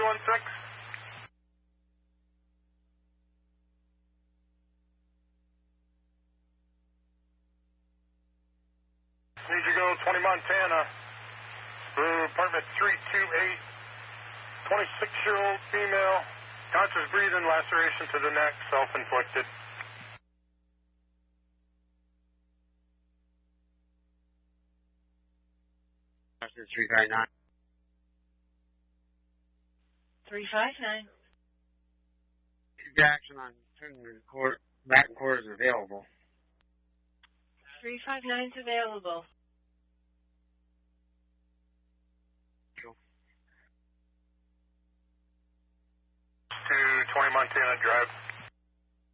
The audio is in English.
Need you go 20 Montana. Apartment 328. 26-year-old female. Conscious breathing, laceration to the neck, self-inflicted. That's 359. 359. Action on back quarters available. 359's available. Cool. 220 Montana Drive.